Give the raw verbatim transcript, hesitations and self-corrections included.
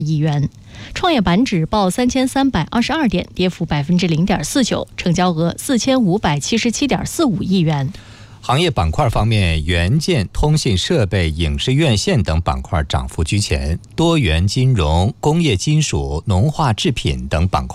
亿元。创业板指报三千三百二十二点，跌幅百分之零点四九，成交额四千五百七十七点四五亿元。 行业板块方面，元件、通信设备、影视院线等板块涨幅居前，多元金融、工业金属、农化制品等板块